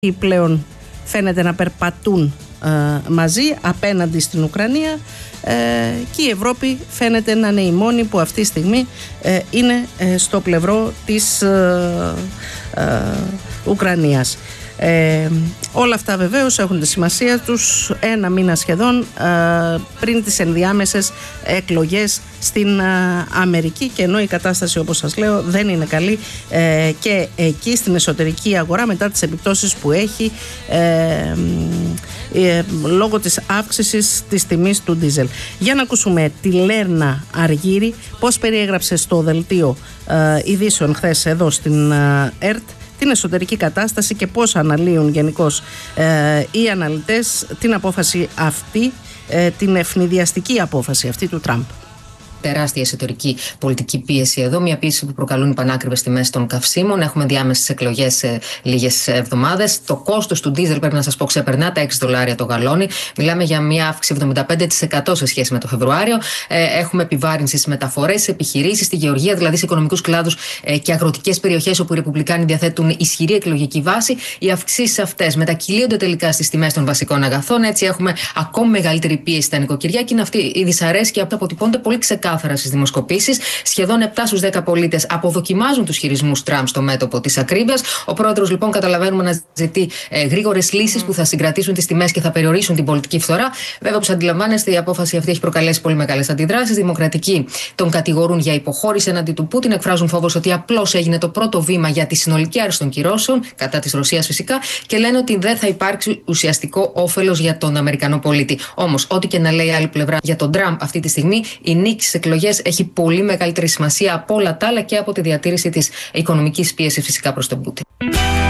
πλέον φαίνεται να περπατούν μαζί απέναντι στην Ουκρανία και η Ευρώπη φαίνεται να είναι η μόνη που αυτή τη στιγμή είναι στο πλευρό της Ουκρανίας. Όλα αυτά βεβαίως έχουν τη σημασία τους ένα μήνα σχεδόν πριν τις ενδιάμεσες εκλογές στην Αμερική, και ενώ η κατάσταση, όπως σας λέω, δεν είναι καλή και εκεί στην εσωτερική αγορά μετά τις επιπτώσεις που έχει λόγω της αύξησης της τιμής του ντίζελ. Για να ακούσουμε τη Λέρνα Αργύρη πώς περιέγραψε στο δελτίο ειδήσεων χθες εδώ στην ΕΡΤ την εσωτερική κατάσταση και πώς αναλύουν γενικώς οι αναλυτές την απόφαση αυτή, την ευνηδιαστική απόφαση αυτή του Τραμπ. Τεράστια εσωτερική πολιτική πίεση εδώ, μια πίεση που προκαλούν οι πανάκριβες τιμές των καυσίμων. Έχουμε διάμεσες εκλογές σε λίγες εβδομάδες. Το κόστος του ντίζελ, πρέπει να σας πω, ξεπερνά τα $6 το γαλόνι. Μιλάμε για μια αύξηση 75% σε σχέση με το Φεβρουάριο. Έχουμε επιβάρυνση στις μεταφορές, στις επιχειρήσεις, στη γεωργία, δηλαδή σε οικονομικούς κλάδους και αγροτικές περιοχές όπου οι Ρεπουμπλικάνοι διαθέτουν ισχυρή εκλογική βάση. Οι αυξήσεις αυτές μετακυλίονται τελικά στις τιμές των βασικών αγαθών. Έτσι έχουμε ακόμη μεγαλύτερη πίεση στα νοικοκυριά και είναι αυτή η δυσαρέσκεια που αποτυπώνεται πολύ ξεκάθαρα στις δημοσκοπήσεις. Σχεδόν 7 στους 10 πολίτες αποδοκιμάζουν τους χειρισμούς Τραμπ στο μέτωπο της ακρίβειας. Ο πρόεδρος, λοιπόν, καταλαβαίνουμε να ζητεί γρήγορες λύσεις που θα συγκρατήσουν τις τιμές και θα περιορίσουν την πολιτική φθορά. Βέβαια, όπως αντιλαμβάνεστε, η απόφαση αυτή έχει προκαλέσει πολύ μεγάλες αντιδράσεις. Δημοκρατικοί τον κατηγορούν για υποχώρηση εναντί του Πούτιν, εκφράζουν φόβος ότι απλώς έγινε το πρώτο βήμα για τη συνολική άρση των κυρώσεων, κατά της Ρωσίας φυσικά, και λένε ότι δεν θα υπάρξει ουσιαστικό όφελος για τον Αμερικανό πολίτη. Όμως, ό,τι και να λέει η άλλη πλευρά για τον Τραμπ αυτή τη στιγμή, η νίκη στις εκλογές έχει πολύ μεγαλύτερη σημασία από όλα τα άλλα και από τη διατήρηση της οικονομικής πίεσης φυσικά προς τον Πούτιν.